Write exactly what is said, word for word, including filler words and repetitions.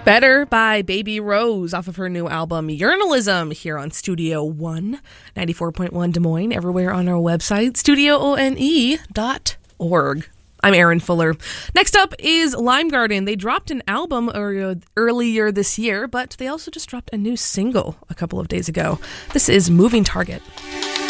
Better by Baby Rose off of her new album Journalism here on Studio One, ninety-four point one Des Moines, everywhere on our website, studio one dot org. I'm Erin Fuller. Next up is Lime Garden. They dropped an album earlier this year, but they also just dropped a new single a couple of days ago. This is Moving Target.